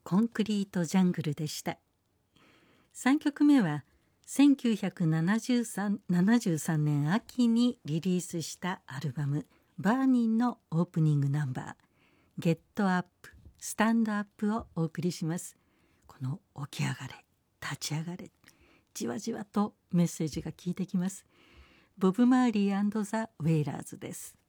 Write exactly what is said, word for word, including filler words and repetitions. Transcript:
コンクリートジャングルでした。さんきょくめはせんきゅうひゃくななじゅうさんねん秋にリリースしたアルバムバーニンのオープニングナンバーゲットアップスタンドアップをお送りします。この起き上がれ立ち上がれ、じわじわとメッセージが効いてきます。ボブ・マーリー&ザ・ウェイラーズです。